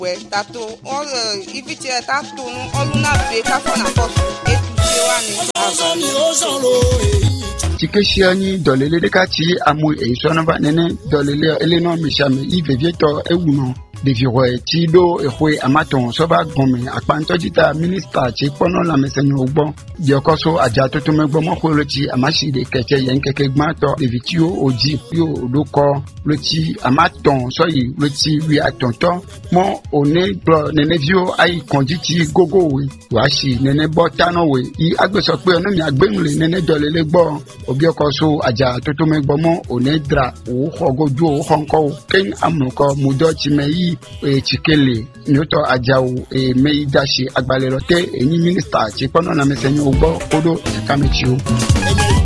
tato all iviti tato nu oluna be ka fo na posu Tikeshiani dolele de kati amu e sonova nene dolele eleno mishame ivevieto ewuno de viroe tido ehwe amaton soba gome akpanto jita minister che pono la mesenyo ogbo di okoso aja toto megbo mo koloti amashi de keke yen keke gmato de vitio oji yo loko loti amaton soyi loti wi atonto mo one bro nene vio ai konjiti gogo we washi nene botano we I agbeso pe onu mi agbenule nene dolele gbo obi okoso aja toto megbo mo one dra o hogoju o honko ken amuko mudo chimeyi chikele nyoto ajawu meidashi agbalerote enyi minister che pono na mesenyo ogbo odo kamechi o